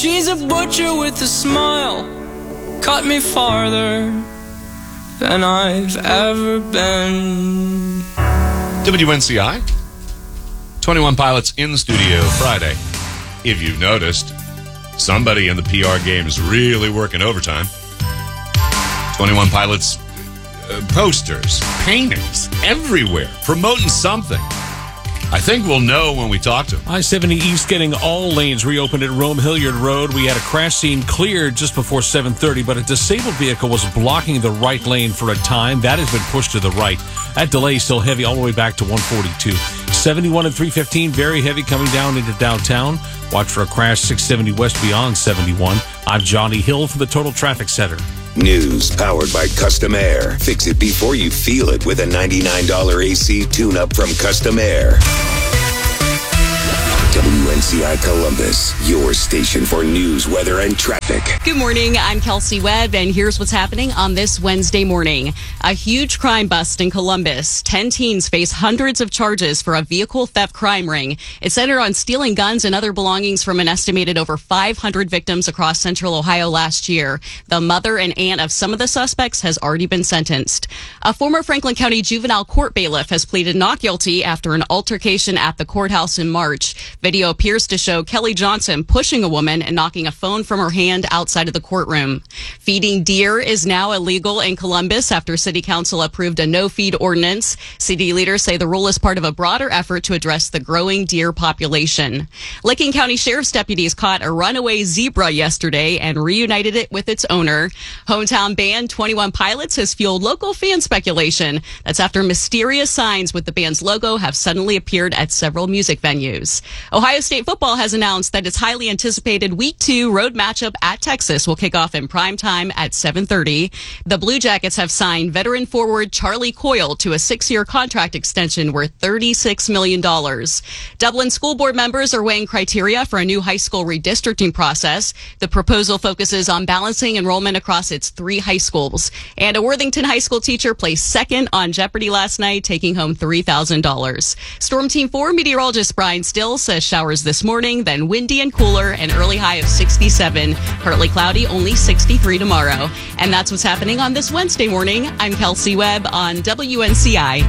She's a butcher with a smile, cut me farther than I've ever been. WNCI, 21 Pilots in the studio Friday. If you've noticed, somebody in the PR game is really working overtime. 21 Pilots posters, paintings, everywhere, promoting something. I think we'll know when we talk to him. I-70 East getting all lanes reopened at Rome-Hilliard Road. We had a crash scene cleared just before 7:30, but a disabled vehicle was blocking the right lane for a time. That has been pushed to the right. That delay is still heavy all the way back to 142. 71 and 315, very heavy coming down into downtown. Watch for a crash 670 west beyond 71. I'm Johnny Hill for the Total Traffic Center. News powered by Custom Air. Fix it before you feel it with a $99 AC tune-up from Custom Air. WNCI Columbus, your station for news, weather, and traffic. Good morning, I'm Kelsey Webb, and here's what's happening on this Wednesday morning. A huge crime bust in Columbus. 10 teens face hundreds of charges for a vehicle theft crime ring. It centered on stealing guns and other belongings from an estimated over 500 victims across central Ohio last year. The mother and aunt of some of the suspects has already been sentenced. A former Franklin County juvenile court bailiff has pleaded not guilty after an altercation at the courthouse in March. Video appears to show Kelly Johnson pushing a woman and knocking a phone from her hand outside of the courtroom. Feeding deer is now illegal in Columbus after City Council approved a no-feed ordinance. City leaders say the rule is part of a broader effort to address the growing deer population. Licking County Sheriff's deputies caught a runaway zebra yesterday and reunited it with its owner. Hometown band 21 Pilots has fueled local fan speculation. That's after mysterious signs with the band's logo have suddenly appeared at several music venues. Ohio State football has announced that its highly anticipated Week 2 road matchup at Texas will kick off in prime time at 7:30. The Blue Jackets have signed veteran forward Charlie Coyle to a 6-year contract extension worth $36 million. Dublin school board members are weighing criteria for a new high school redistricting process. The proposal focuses on balancing enrollment across its 3 high schools. And a Worthington high school teacher placed second on Jeopardy last night, taking home $3,000. Storm Team 4 meteorologist Brian Still says showers this morning, then windy and cooler, an early high of 67. Partly cloudy, only 63 tomorrow. And that's what's happening on this Wednesday morning. I'm Kelsey Webb on WNCI.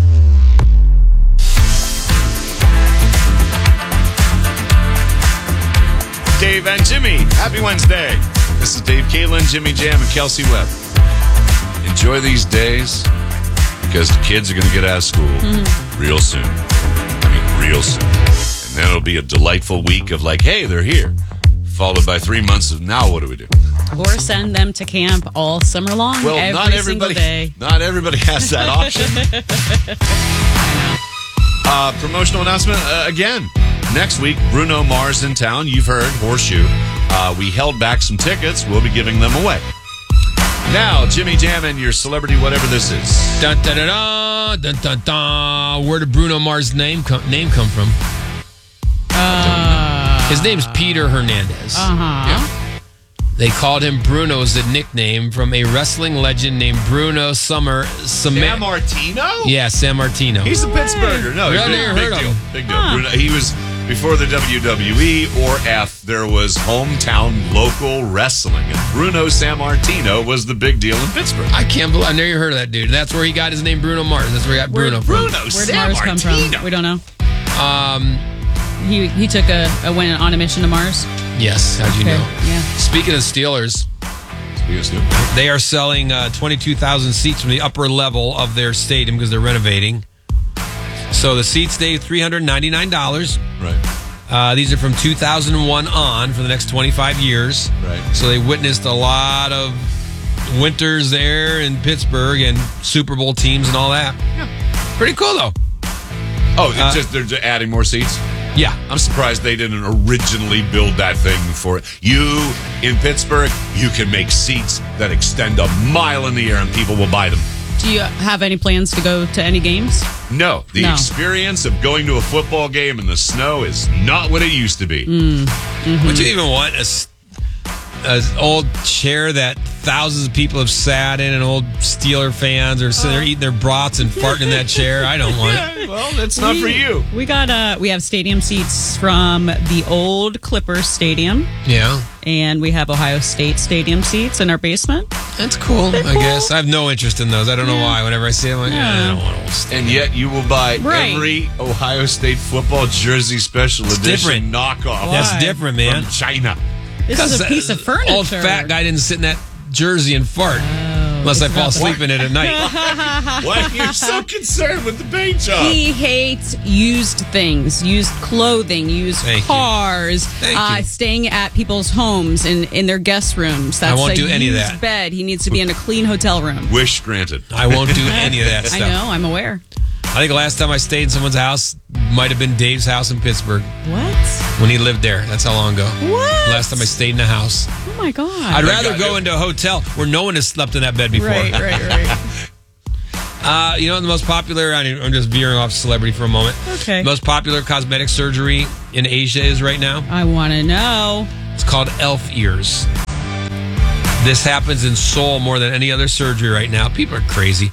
Dave and Jimmy, happy Wednesday. This is Dave Caitlin, Jimmy Jam, and Kelsey Webb. Enjoy these days because the kids are going to get out of school real soon. I mean, real soon. And then it'll be a delightful week of like, hey, they're here. Followed by 3 months of now what do we do? Or send them to camp all summer long, well, every single day. Not everybody has that option. Promotional announcement again. Next week, Bruno Mars in town. You've heard, Horseshoe. We held back some tickets. We'll be giving them away. Now, Jimmy Jam and your celebrity, whatever this is. Dun, dun, dun, dun, dun, dun, dun. Where did Bruno Mars' name come from? His name's Peter Hernandez. Yeah. They called him Bruno as a nickname from a wrestling legend named Bruno Sammartino? Yeah, Sammartino. He's a Pittsburgher. No, Really? Never heard of him. Big deal. Bruno, he was, before the WWE or F, there was hometown local wrestling. And Bruno Sammartino was the big deal in Pittsburgh. I can't believe I never heard of that dude. That's where he got his name, Bruno Mars. That's where he got Bruno from. Bruno Where'd Mars come from? Sammartino. We don't know. He took went on a mission to Mars. Yes, how'd you know? Yeah. Speaking of Steelers, they are selling 22,000 seats from the upper level of their stadium because they're renovating. So the seats stay $399. Right. These are from 2001 on for the next 25 years. Right. So they witnessed a lot of winters there in Pittsburgh and Super Bowl teams and all that. Yeah. Pretty cool, though. Oh, it's just they're just adding more seats? Yeah. I'm surprised they didn't originally build that thing for you in Pittsburgh. You can make seats that extend a mile in the air and people will buy them. Do you have any plans to go to any games? No. The experience of going to a football game in the snow is not what it used to be. Would you even want an old chair that thousands of people have sat in, and old Steeler fans are sitting there eating their brats and farting in that chair. I don't want it. Well, that's not for you. We have stadium seats from the old Clippers Stadium, Yeah, and we have Ohio State Stadium seats in our basement. that's cool. I guess I have no interest in those. I don't know why. Whenever I see them, I'm like, I don't want old Stadium. And yet you will buy Right. every Ohio State football jersey special edition different. knockoff That's different, man. from China. This is a piece of furniture. Old fat guy didn't sit in that jersey and fart. Unless I fall asleep in it at night. Why are you so concerned with the paint job? He hates used things, used clothing, used Thank you. cars, Thank you. staying at people's homes in their guest rooms. That's won't a do any of used that. bed. He needs to be in a clean hotel room. Wish granted. I won't do any of that I stuff. know, I'm aware. I think the last time I stayed in someone's house might have been Dave's house in Pittsburgh What? when he lived there. That's how long ago. What? Last time I stayed in a house. Oh my God. I'd rather go into a hotel where no one has slept in that bed before. Right. You know, the most popular, I'm just veering off celebrity for a moment. Okay. Most popular cosmetic surgery in Asia is right now. I want to know. It's called elf ears. This happens in Seoul more than any other surgery right now. People are crazy.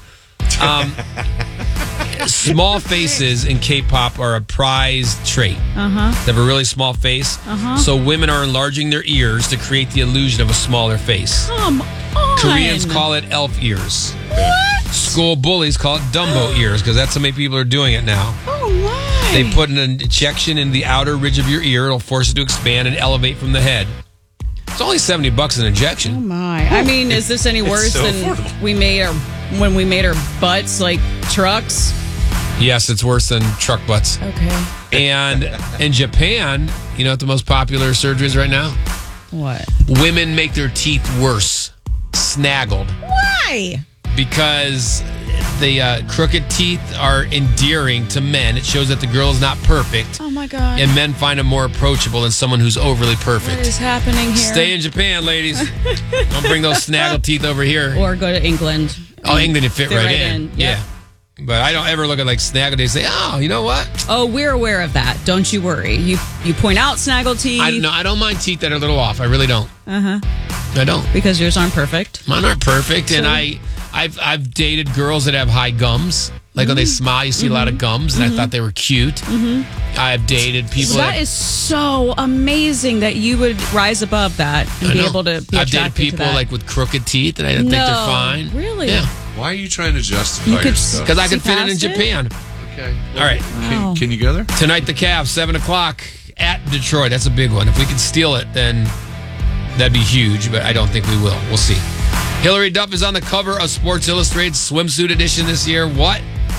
Small faces in K-pop are a prized trait. They have a really small face. So women are enlarging their ears to create the illusion of a smaller face. Come on. Koreans call it elf ears. What? School bullies call it Dumbo ears because that's how many people are doing it now. Oh, my. They put an injection in the outer ridge of your ear. It'll force it to expand and elevate from the head. It's only $70 an injection. Oh, my. I mean, is this any worse so than affordable. when we made our butts like trucks? Yes, it's worse than truck butts. Okay. And in Japan, you know what the most popular surgery is right now? What? Women make their teeth worse, snaggled, Why? because the crooked teeth are endearing to men. It shows that the girl is not perfect, Oh, my God. and men find them more approachable than someone who's overly What perfect. is happening here? Stay in Japan, ladies. Don't bring those snaggled teeth over here. Or go to England. Oh, England, you fit right in. Yep. Yeah. But I don't ever look at like snaggled teeth and say, oh, you know what? Oh, we're aware of that. Don't you worry. You point out snaggle teeth. I don't mind teeth that are a little off. I really don't. I don't. Because yours aren't perfect. Mine aren't perfect, and I've dated girls that have high gums. Like when they smile, you see a lot of gums, and I thought they were cute. I've dated people That is so amazing that you would rise above that and be able to be I've dated attracted people to that. like with crooked teeth, and I didn't think they're No, fine. really? Yeah, Why are you trying to justify You could- yourself? because I See could fit it in past it? Japan. Okay. All right, Wow. Can you go there? tonight the Cavs, 7:00 at Detroit. That's a big one. If we can steal it, then that'd be huge. But I don't think we will. We'll see. Hillary Duff is on the cover of Sports Illustrated swimsuit edition this year. What?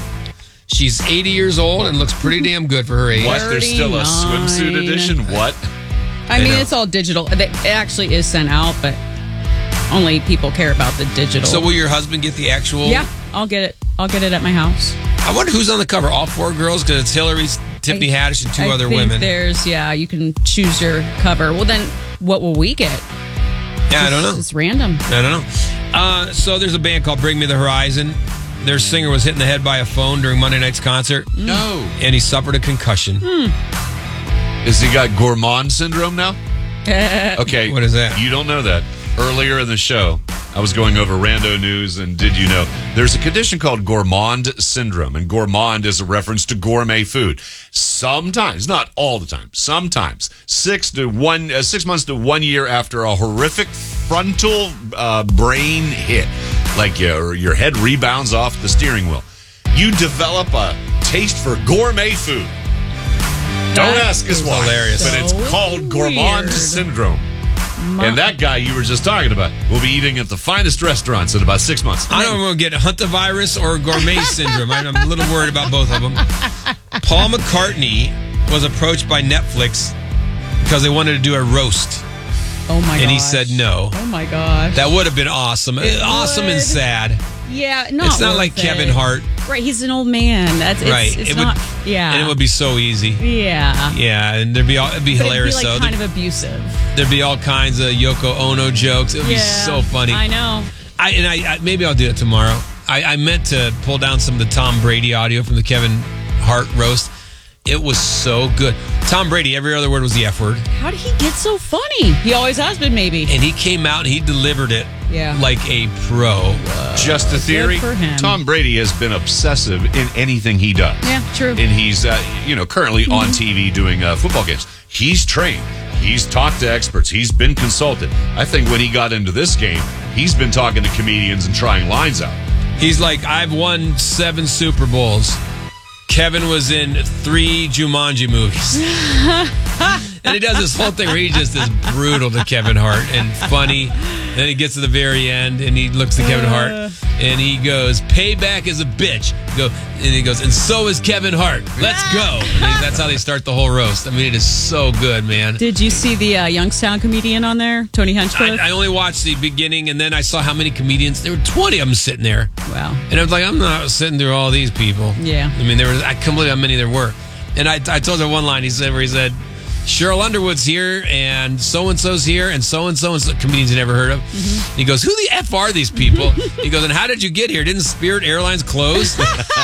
She's 80 years old and looks pretty damn good for her age. What? There's still a 39. swimsuit edition? What? I mean, know. it's all digital. It actually is sent out, but only people care about the digital. So will your husband get the actual? Yeah, I'll get it. I'll get it at my house. I wonder who's on the cover. All four girls? Because it's Hillary's, Tiffany Haddish, and two I other think women. you can choose your cover. Well, then what will we get? Yeah, I don't know. It's random. I don't know. So there's a band called Bring Me the Horizon. Their singer was hit in the head by a phone during Monday night's concert, No. and he suffered a concussion. Has he got gourmand syndrome now? Okay. What is that? You don't know that. Earlier in the show, I was going over rando news, and did you know there's a condition called gourmand syndrome, and gourmand is a reference to gourmet food. Sometimes, not all the time, sometimes 6 months to 1 year after a horrific frontal brain hit, like your head rebounds off the steering wheel, you develop a taste for gourmet food. Don't ask us why, hilarious. but it's So called gourmand weird. syndrome. And that guy you were just talking about will be eating at the finest restaurants in about 6 months. I don't know if we'll get hantavirus or gourmet syndrome. I'm a little worried about both of them. Paul McCartney was approached by Netflix because they wanted to do a roast, Oh my god. and he said no. Oh my gosh. That would have been awesome. Awesome and would. sad. Yeah, not It's not worth like it. Kevin Hart. Right, he's an old man. It's It not. would, Yeah. And it would be so easy. Yeah. Yeah, and it'd be But hilarious. It'd be like though. kind of abusive. There'd be all kinds of Yoko Ono jokes. It would be so funny. I know. I maybe I'll do it tomorrow. I meant to pull down some of the Tom Brady audio from the Kevin Hart roast. It was so good. Tom Brady, every other word was the F word. How did he get so funny? He always has been, maybe. And he came out and he delivered it like a pro. Just a theory. Good for him. Tom Brady has been obsessive in anything he does. Yeah, true. And he's, currently on TV doing football games. He's trained. He's talked to experts. He's been consulted. I think when he got into this game, he's been talking to comedians and trying lines out. He's like, I've won 7 Super Bowls. Kevin was in 3 Jumanji movies. And he does this whole thing where he just is brutal to Kevin Hart and funny. Then he gets to the very end and he looks at Kevin Hart and he goes, payback is a bitch. And he goes, and so is Kevin Hart. Let's go. And that's how they start the whole roast. I mean, it is so good, man. Did you see the Youngstown comedian on there, Tony Hinchcliffe? I only watched the beginning and then I saw how many comedians. There were 20 of them sitting there. Wow. And I was like, I'm not sitting through all these people. Yeah. I mean, I couldn't believe how many there were. And I told her one line he said, Cheryl Underwood's here, and so-and-so's here, and so-and-so, comedians you never heard of. Mm-hmm. He goes, who the F are these people? He goes, and how did you get here? Didn't Spirit Airlines close?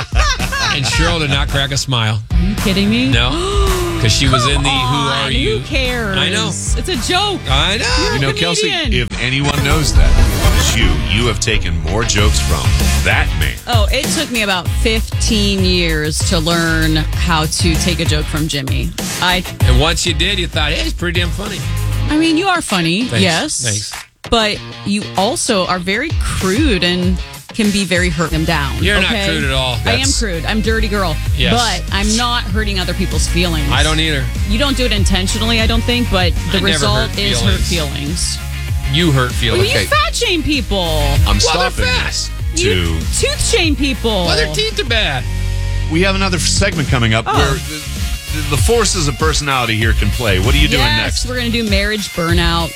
And Cheryl did not crack a smile. Are you kidding me? No. Because she was in the Who Are You? Who cares? I know. It's a joke. I know. You're a Kelsey, comedian. if anyone knows that, it's you. You have taken more jokes from that man. Oh, it took me about 15 years to learn how to take a joke from Jimmy. And once you did, you thought, hey, it's pretty damn funny. I mean, you are funny, Thanks. yes. Thanks. But you also are very crude and can be very hurt them down. You're not crude at all. I am crude. I'm a dirty girl. Yes. But I'm not hurting other people's feelings. I don't either. You don't do it intentionally, I don't think, but the I never result hurt is hurt feelings. You hurt feelings. Well, you fat shame people. I'm they're stopping fat. this You to... tooth shame people. Well, their teeth are bad. We have another segment coming up where the forces of personality here can play. What are you doing next? We're going to do marriage burnout.